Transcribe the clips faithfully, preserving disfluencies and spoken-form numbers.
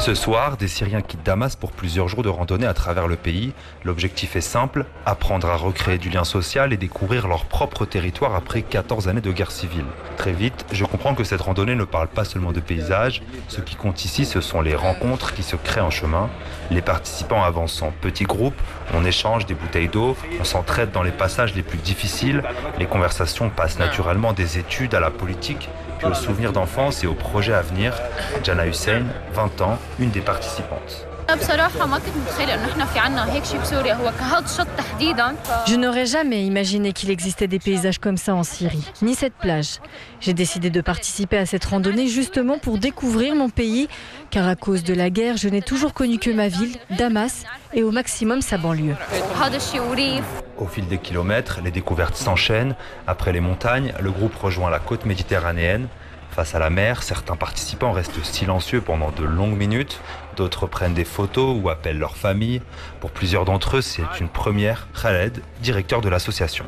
Ce soir, des Syriens quittent Damas pour plusieurs jours de randonnée à travers le pays. L'objectif est simple, apprendre à recréer du lien social et découvrir leur propre territoire après quatorze années de guerre civile. Très vite, je comprends que cette randonnée ne parle pas seulement de paysages. Ce qui compte ici, ce sont les rencontres qui se créent en chemin. Les participants avancent en petits groupes, on échange des bouteilles d'eau, on s'entraide dans les passages les plus difficiles. Les conversations passent naturellement des études à la politique, puis aux souvenirs d'enfance et aux projets à venir. Jana Hussein, vingt ans, une des participantes. Je n'aurais jamais imaginé qu'il existait des paysages comme ça en Syrie, ni cette plage. J'ai décidé de participer à cette randonnée justement pour découvrir mon pays, car à cause de la guerre, je n'ai toujours connu que ma ville, Damas, et au maximum sa banlieue. Au fil des kilomètres, les découvertes s'enchaînent. Après les montagnes, le groupe rejoint la côte méditerranéenne. Face à la mer, certains participants restent silencieux pendant de longues minutes, d'autres prennent des photos ou appellent leur famille. Pour plusieurs d'entre eux, c'est une première. Khaled, directeur de l'association.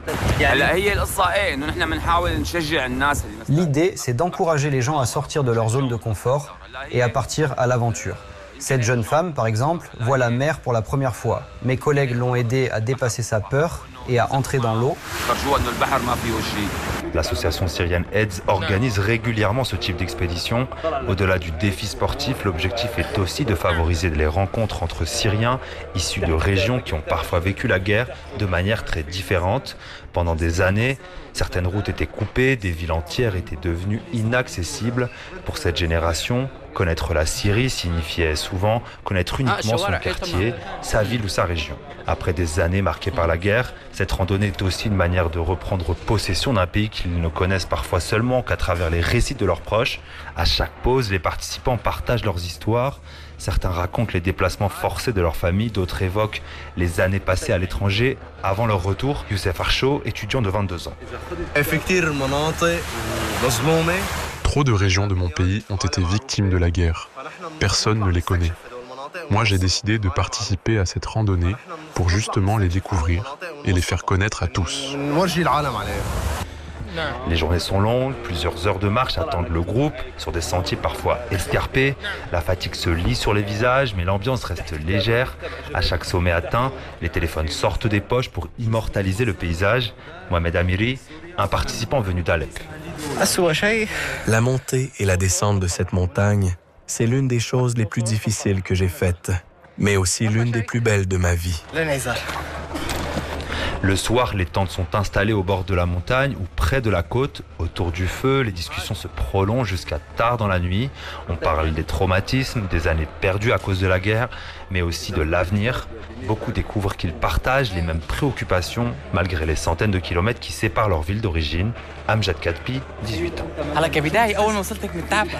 L'idée, c'est d'encourager les gens à sortir de leur zone de confort et à partir à l'aventure. Cette jeune femme, par exemple, voit la mer pour la première fois. Mes collègues l'ont aidée à dépasser sa peur et à entrer dans l'eau. L'association syrienne AIDS organise régulièrement ce type d'expédition. Au-delà du défi sportif, l'objectif est aussi de favoriser les rencontres entre Syriens issus de régions qui ont parfois vécu la guerre de manière très différente. Pendant des années, certaines routes étaient coupées, des villes entières étaient devenues inaccessibles. Pour cette génération, connaître la Syrie signifiait souvent connaître uniquement son quartier, sa ville ou sa région. Après des années marquées par la guerre, cette randonnée est aussi une manière de reprendre possession d'un pays qu'ils ne connaissent parfois seulement qu'à travers les récits de leurs proches. À chaque pause, les participants partagent leurs histoires. Certains racontent les déplacements forcés de leur famille, d'autres évoquent les années passées à l'étranger avant leur retour. Youssef Archo, étudiant de vingt-deux ans. Trop de régions de mon pays ont été victimes de la guerre. Personne ne les connaît. Moi, j'ai décidé de participer à cette randonnée pour justement les découvrir et les faire connaître à tous. Les journées sont longues, plusieurs heures de marche attendent le groupe, sur des sentiers parfois escarpés. La fatigue se lit sur les visages, mais l'ambiance reste légère. À chaque sommet atteint, les téléphones sortent des poches pour immortaliser le paysage. Mohamed Amiri, un participant venu d'Alep. La montée et la descente de cette montagne, c'est l'une des choses les plus difficiles que j'ai faites, mais aussi l'une des plus belles de ma vie. Le soir, les tentes sont installées au bord de la montagne ou près de la côte. Autour du feu, les discussions se prolongent jusqu'à tard dans la nuit. On parle des traumatismes, des années perdues à cause de la guerre, mais aussi de l'avenir. Beaucoup découvrent qu'ils partagent les mêmes préoccupations, malgré les centaines de kilomètres qui séparent leur ville d'origine. Amjad Kadpi, dix-huit ans.